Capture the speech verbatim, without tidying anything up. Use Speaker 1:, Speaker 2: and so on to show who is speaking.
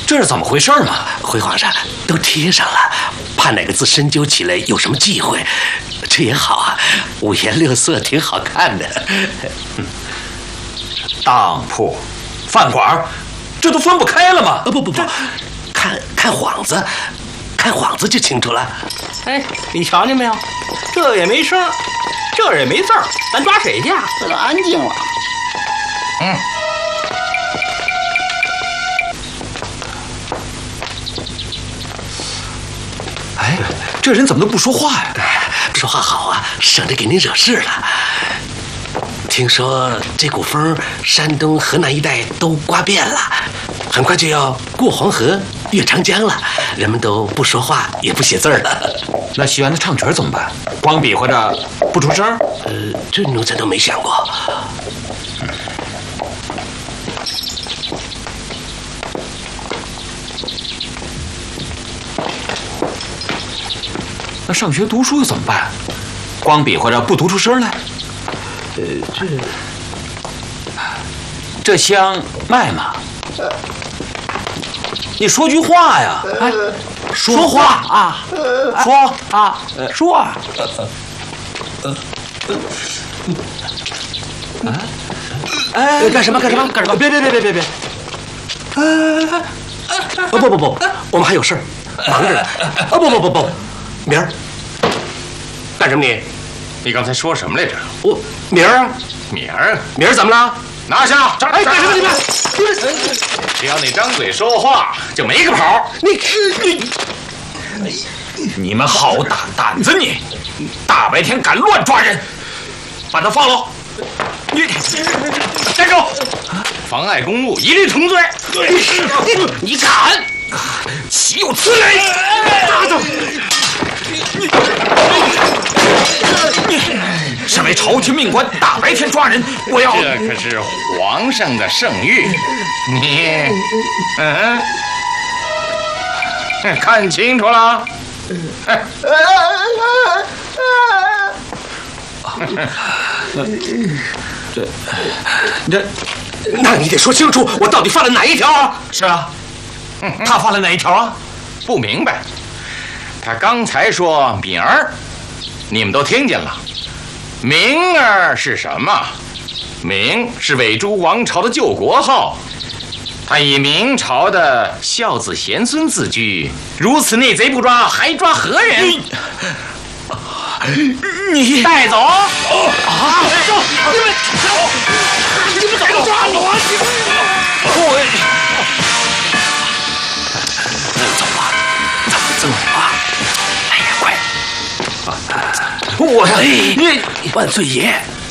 Speaker 1: 这是怎么回事嘛？
Speaker 2: 回皇上，都贴上了，怕哪个字深究起来有什么忌讳。这也好啊，五颜六色，挺好看的。
Speaker 1: 当铺、饭馆，这都分不开了吗？
Speaker 2: 呃，不不不，看看幌子，看幌子就清楚了。
Speaker 3: 哎，你瞧见没有？这也没声，这也没字儿，咱抓谁去啊？
Speaker 4: 这都安静了。
Speaker 1: 嗯。哎，这人怎么都不说话呀？
Speaker 2: 说话好啊，省得给您惹事了。听说这股风山东、河南一带都刮遍了，很快就要过黄河、越长江了，人们都不说话，也不写字了。
Speaker 1: 那戏园子唱曲怎么办？光比划着不出声？
Speaker 2: 呃，这奴才都没想过。嗯
Speaker 1: 那上学读书又怎么办？光比划着不读出声来？
Speaker 2: 呃，这
Speaker 1: 这香卖吗？你说句话呀！哎，说话啊！说啊！说啊！哎，干什么？干什么？干什么？别别别别别别！
Speaker 2: 呃，不不不不，我们还有事儿，忙着呢。啊不不不不，明儿干什么你？
Speaker 5: 你刚才说什么来着？
Speaker 2: 我明儿啊，
Speaker 5: 明儿
Speaker 2: 明儿怎么了？
Speaker 5: 拿下！
Speaker 2: 哎，干什么你们？
Speaker 5: 只要你张嘴说话，就没个跑。
Speaker 2: 你
Speaker 1: 你你们好大胆子！你大白天敢乱抓人，把他放了！你站住！
Speaker 5: 妨碍公务，一律同罪。
Speaker 1: 你敢！岂有此理！打住！你身为朝廷命官，大白天抓人，我要……
Speaker 5: 这可是皇上的圣谕，你嗯，看清楚了。
Speaker 1: 这这，
Speaker 2: 那你得说清楚，我到底犯了哪一条啊？
Speaker 1: 是啊，他犯了哪一条啊？
Speaker 5: 不明白。他刚才说明儿，你们都听见了。明儿是什么？明是伪诸王朝的救国号，他以明朝的孝子贤孙自居，如此内贼不抓，还抓何人？
Speaker 1: 你你
Speaker 5: 带走！啊！
Speaker 1: 走！你们走！你们怎么抓我？我
Speaker 2: 走吧，走走啊！哎呀，快！
Speaker 1: 我你
Speaker 2: 万岁爷。